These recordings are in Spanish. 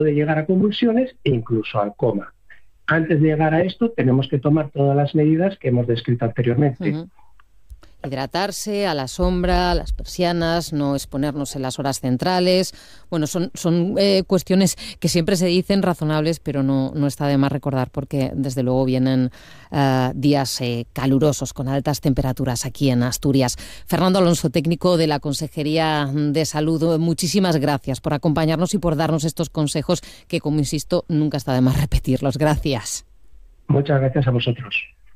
Puede llegar a convulsiones e incluso al coma. Antes de llegar a esto, tenemos que tomar todas las medidas que hemos descrito anteriormente. Uh-huh. Hidratarse, a la sombra, a las persianas, no exponernos en las horas centrales. Bueno, son cuestiones que siempre se dicen razonables, pero no está de más recordar porque desde luego vienen días calurosos con altas temperaturas aquí en Asturias. Fernando Alonso, técnico de la Consejería de Salud, muchísimas gracias por acompañarnos y por darnos estos consejos que, como insisto, nunca está de más repetirlos. Gracias. Muchas gracias a vosotros.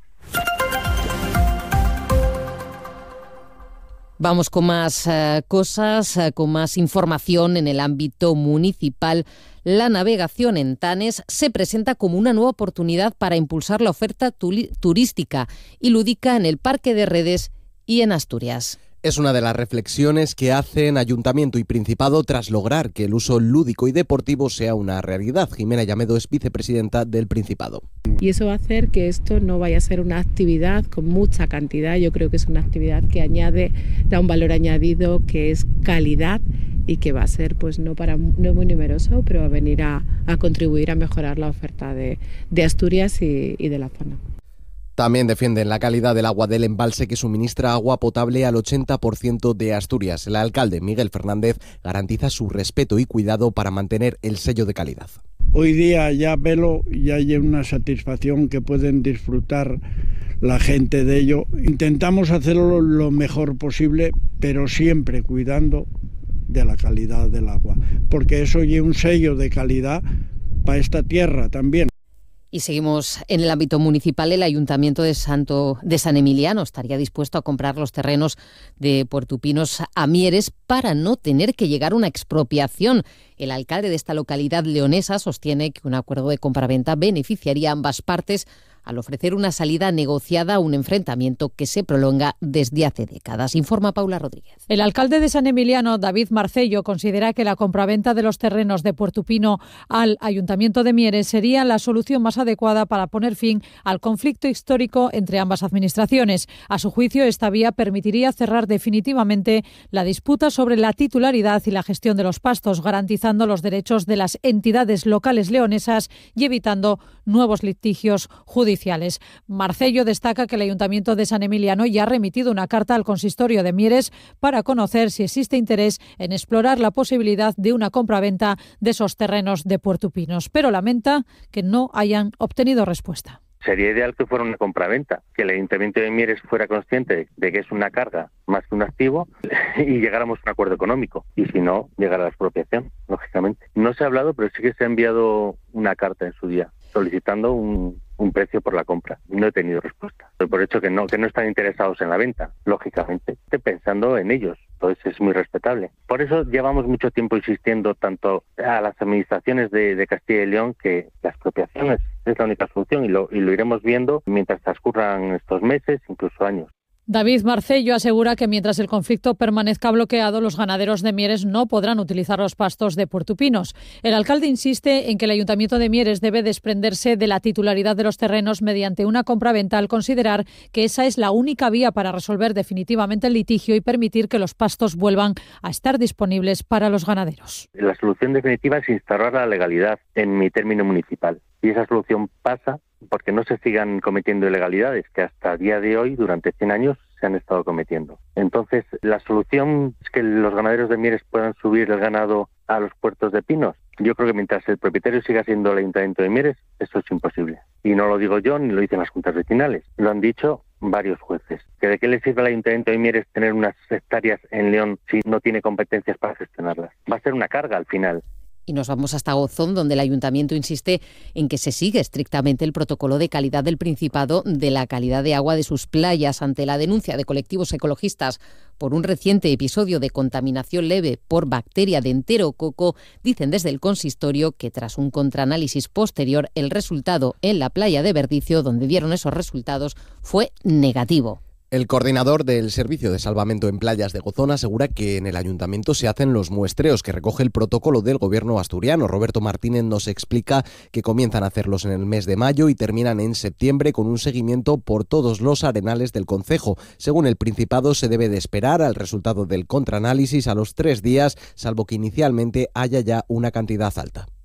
Vamos con más cosas, con más información en el ámbito municipal. La navegación en Tanes se presenta como una nueva oportunidad para impulsar la oferta turística y lúdica en el Parque de Redes y en Asturias. Es una de las reflexiones que hacen Ayuntamiento y Principado tras lograr que el uso lúdico y deportivo sea una realidad. Jimena Llamedo es vicepresidenta del Principado. Y eso va a hacer que esto no vaya a ser una actividad con mucha cantidad. Yo creo que es una actividad que da un valor añadido, que es calidad y que va a ser, pues no muy numeroso, pero va a venir a contribuir a mejorar la oferta de Asturias y de la zona. También defienden la calidad del agua del embalse que suministra agua potable al 80% de Asturias. El alcalde Miguel Fernández garantiza su respeto y cuidado para mantener el sello de calidad. Hoy día ya velo y hay una satisfacción que pueden disfrutar la gente de ello. Intentamos hacerlo lo mejor posible, pero siempre cuidando de la calidad del agua, porque eso es un sello de calidad para esta tierra también. Y seguimos en el ámbito municipal. El Ayuntamiento de San Emiliano estaría dispuesto a comprar los terrenos de Puertupinos a Mieres para no tener que llegar a una expropiación. El alcalde de esta localidad leonesa sostiene que un acuerdo de compraventa beneficiaría a ambas partes al ofrecer una salida negociada a un enfrentamiento que se prolonga desde hace décadas. Informa Paula Rodríguez. El alcalde de San Emiliano, David Marcello, considera que la compraventa de los terrenos de Puertupino al Ayuntamiento de Mieres sería la solución más adecuada para poner fin al conflicto histórico entre ambas administraciones. A su juicio, esta vía permitiría cerrar definitivamente la disputa sobre la titularidad y la gestión de los pastos, garantizando los derechos de las entidades locales leonesas y evitando nuevos litigios judiciales. Marcello destaca que el Ayuntamiento de San Emiliano ya ha remitido una carta al Consistorio de Mieres para conocer si existe interés en explorar la posibilidad de una compraventa de esos terrenos de Puertupinos, pero lamenta que no hayan obtenido respuesta. Sería ideal que fuera una compraventa, que el Ayuntamiento de Mieres fuera consciente de que es una carga más que un activo y llegáramos a un acuerdo económico. Y si no, llegar a la expropiación, lógicamente. No se ha hablado, pero sí que se ha enviado una carta en su día solicitando un precio por la compra. No he tenido respuesta. Doy por hecho que no están interesados en la venta, lógicamente. Estoy pensando en ellos, entonces es muy respetable. Por eso llevamos mucho tiempo insistiendo tanto a las administraciones de Castilla y León que la expropiación es la única solución y lo iremos viendo mientras transcurran estos meses, incluso años. David Marcello asegura que mientras el conflicto permanezca bloqueado, los ganaderos de Mieres no podrán utilizar los pastos de Puertupinos. El alcalde insiste en que el Ayuntamiento de Mieres debe desprenderse de la titularidad de los terrenos mediante una compraventa al considerar que esa es la única vía para resolver definitivamente el litigio y permitir que los pastos vuelvan a estar disponibles para los ganaderos. La solución definitiva es instaurar la legalidad en mi término municipal y esa solución pasa porque no se sigan cometiendo ilegalidades que hasta el día de hoy, durante 100 años, se han estado cometiendo. Entonces, la solución es que los ganaderos de Mieres puedan subir el ganado a los puertos de pinos. Yo creo que mientras el propietario siga siendo el Ayuntamiento de Mieres, eso es imposible. Y no lo digo yo, ni lo dicen las juntas vecinales. Lo han dicho varios jueces. ¿Que de qué le sirve al Ayuntamiento de Mieres tener unas hectáreas en León si no tiene competencias para gestionarlas? Va a ser una carga al final. Y nos vamos hasta Gozón, donde el Ayuntamiento insiste en que se sigue estrictamente el protocolo de calidad del Principado de la calidad de agua de sus playas ante la denuncia de colectivos ecologistas por un reciente episodio de contaminación leve por bacteria de enterococo. Dicen desde el consistorio que tras un contraanálisis posterior el resultado en la playa de Verdicio, donde dieron esos resultados, fue negativo. El coordinador del Servicio de Salvamento en Playas de Gozón asegura que en el Ayuntamiento se hacen los muestreos que recoge el protocolo del Gobierno asturiano. Roberto Martínez nos explica que comienzan a hacerlos en el mes de mayo y terminan en septiembre con un seguimiento por todos los arenales del concejo. Según el Principado, se debe de esperar al resultado del contraanálisis a los 3 días, salvo que inicialmente haya ya una cantidad alta.